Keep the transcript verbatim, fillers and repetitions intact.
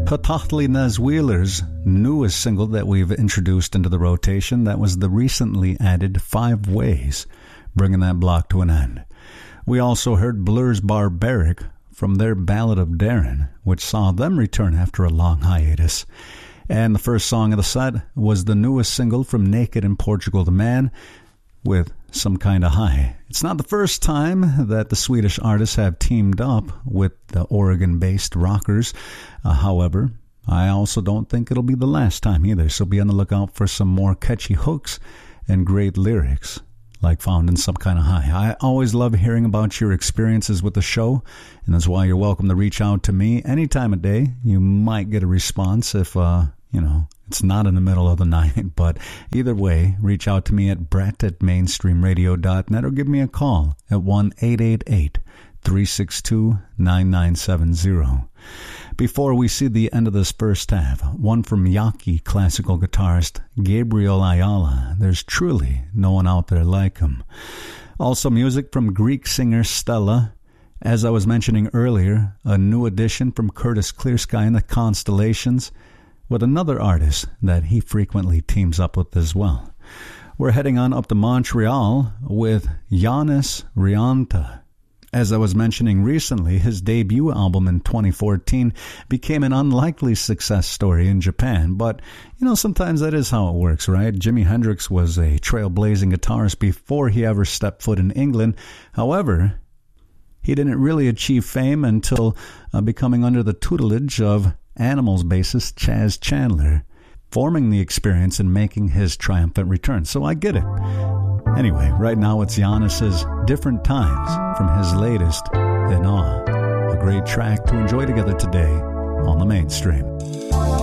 Hotahli Nez Wheeler's newest single that we've introduced into the rotation, that was the recently added Five Ways, bringing that block to an end. We also heard Blur's Barbaric from their Ballad of Darren, which saw them return after a long hiatus. And the first song of the set was the newest single from Naked and Portugal the Man, with Some Kinda High. It's not the first time that the Swedish artists have teamed up with the Oregon-based rockers. Uh, however, I also don't think it'll be the last time either, so be on the lookout for some more catchy hooks and great lyrics like found in Some Kinda High. I always love hearing about your experiences with the show, and that's why you're welcome to reach out to me any time of day. You might get a response if, uh, you know, it's not in the middle of the night, but either way, reach out to me at brett at mainstream radio dot net or give me a call at one eight eight eight, three six two, nine nine seven zero. Before we see the end of this first half, one from Yaqui classical guitarist Gabriel Ayala. There's truly no one out there like him. Also music from Greek singer Stella. As I was mentioning earlier, a new addition from Curtis Clearsky and the Constellations, with another artist that he frequently teams up with as well. We're heading on up to Montreal with Giannis Rianta. As I was mentioning recently, his debut album in twenty fourteen became an unlikely success story in Japan, but, you know, sometimes that is how it works, right? Jimi Hendrix was a trailblazing guitarist before he ever stepped foot in England. However, he didn't really achieve fame until uh, becoming under the tutelage of Animals bassist Chaz Chandler, forming the Experience and making his triumphant return. So I get it. Anyway, right now it's Giannis's Different Times from his latest, In Awe. A great track to enjoy together today on the Mainstream.